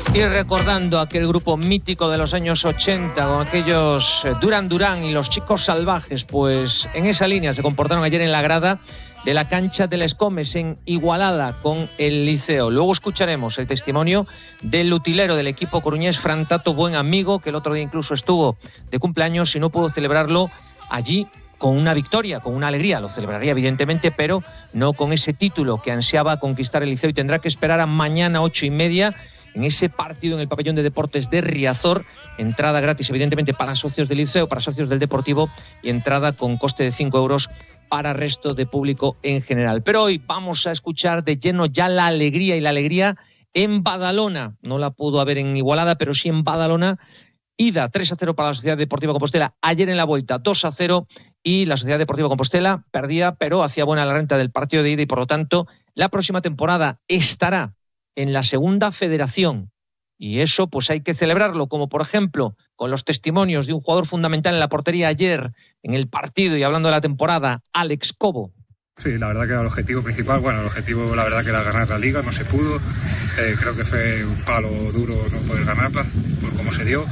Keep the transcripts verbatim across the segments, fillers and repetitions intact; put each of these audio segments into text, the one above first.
Y recordando aquel grupo mítico de los años ochenta, con aquellos Duran Duran y los Chicos Salvajes, pues en esa línea se comportaron ayer en la grada de la cancha de Les Comes en Igualada con el Liceo. Luego escucharemos el testimonio del utilero del equipo coruñés, Fran Tato, buen amigo, que el otro día incluso estuvo de cumpleaños y no pudo celebrarlo allí con una victoria, con una alegría. Lo celebraría evidentemente, pero no con ese título que ansiaba conquistar el Liceo, y tendrá que esperar a mañana ocho y media en ese partido en el pabellón de deportes de Riazor. Entrada gratis evidentemente para socios del Liceo, para socios del Deportivo, y entrada con coste de cinco euros para resto de público en general. Pero hoy vamos a escuchar de lleno ya la alegría, y la alegría en Badalona. No la pudo haber en Igualada, pero sí en Badalona. Ida tres a cero para la Sociedad Deportiva Compostela. Ayer en la vuelta dos a cero, y la Sociedad Deportiva Compostela perdía, pero hacía buena la renta del partido de ida, y por lo tanto la próxima temporada estará en la segunda federación. Y eso pues hay que celebrarlo, como por ejemplo con los testimonios de un jugador fundamental en la portería ayer en el partido, y hablando de la temporada, Alex Cobo. Sí, la verdad que era el objetivo principal. Bueno, el objetivo la verdad que era ganar la liga, no se pudo. Eh, creo que fue un palo duro no poder ganarla por cómo se dio.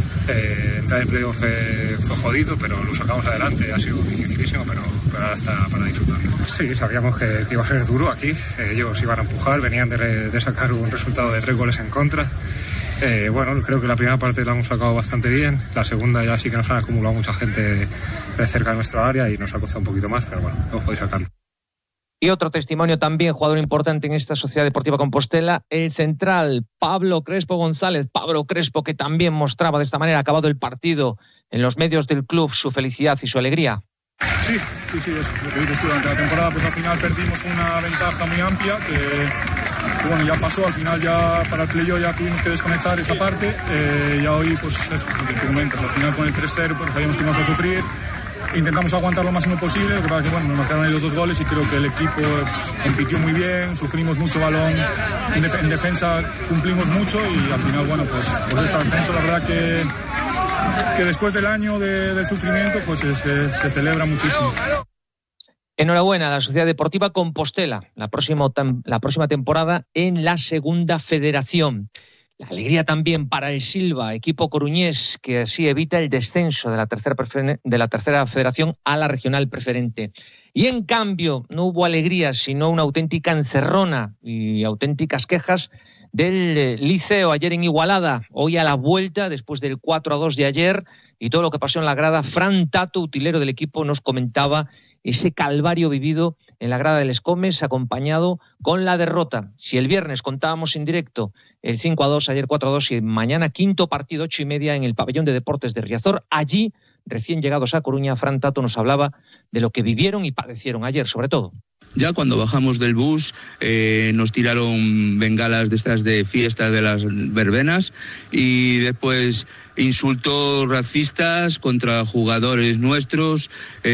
Eh, entrar en playoff fue, fue jodido, pero lo sacamos adelante. Ha sido dificilísimo, pero, pero ahora está para disfrutarlo. Sí, sabíamos que, que iba a ser duro aquí. Eh, ellos iban a empujar, venían de, de sacar un resultado de tres goles en contra. Eh, bueno, creo que la primera parte la hemos sacado bastante bien. La segunda ya sí que nos han acumulado mucha gente de, de cerca de nuestra área y nos ha costado un poquito más, pero bueno, hemos podido sacarlo. Y otro testimonio también, jugador importante en esta Sociedad Deportiva Compostela, el central Pablo Crespo González. Pablo Crespo, que también mostraba de esta manera, acabado el partido, en los medios del club, su felicidad y su alegría. Sí, sí, sí, es lo que dices tú. Durante la temporada pues al final perdimos una ventaja muy amplia que, que bueno, ya pasó. Al final ya para el playoff ya tuvimos que desconectar esa parte. Eh, ya hoy pues eso, lo que tú comentas, al final con el tres cero pues sabíamos que íbamos a sufrir. Intentamos aguantar lo máximo posible, lo que pasa es que bueno, nos marcaron ahí los dos goles y creo que el equipo pues, compitió muy bien, sufrimos mucho balón, en, def- en defensa cumplimos mucho y al final, bueno, pues por este ascenso la verdad que, que después del año de, del sufrimiento pues se, se, se celebra muchísimo. Enhorabuena a la Sociedad Deportiva Compostela, la próxima, la próxima temporada en la segunda federación. La alegría también para el Silva, equipo coruñés, que así evita el descenso de la tercera, prefer- de la tercera federación a la regional preferente. Y en cambio no hubo alegría, sino una auténtica encerrona y auténticas quejas del Liceo ayer en Igualada. Hoy a la vuelta, después del cuatro a dos de ayer y todo lo que pasó en la grada, Fran Tato, utilero del equipo, nos comentaba ese calvario vivido en la grada de Les Comes, acompañado con la derrota. Si el viernes contábamos en directo el cinco a dos, ayer cuatro a dos, y mañana quinto partido, ocho y media, en el pabellón de deportes de Riazor. Allí, recién llegados a Coruña, Fran Tato nos hablaba de lo que vivieron y padecieron ayer, sobre todo. Ya cuando bajamos del bus eh, nos tiraron bengalas de estas de fiestas de las verbenas, y después insultos racistas contra jugadores nuestros,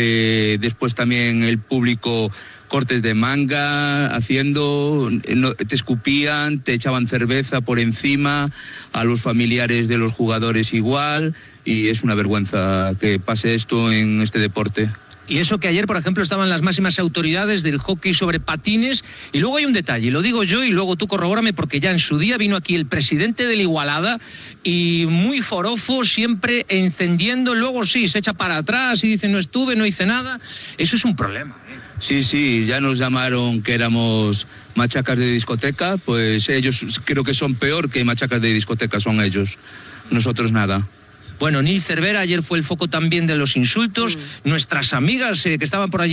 eh, después también el público cortes de manga haciendo, no, te escupían, te echaban cerveza por encima, a los familiares de los jugadores igual, y es una vergüenza que pase esto en este deporte. Y eso que ayer, por ejemplo, estaban las máximas autoridades del hockey sobre patines. Y luego hay un detalle, y lo digo yo y luego tú corrobórame, porque ya en su día vino aquí el presidente del Igualada y muy forofo, siempre encendiendo, luego sí, se echa para atrás y dice no estuve, no hice nada. Eso es un problema, ¿eh? Sí, sí, ya nos llamaron que éramos machacas de discoteca, pues ellos creo que son peor que machacas de discoteca, son ellos, nosotros nada. Bueno, Nil Cervera ayer fue el foco también de los insultos. Mm. Nuestras amigas eh, que estaban por allí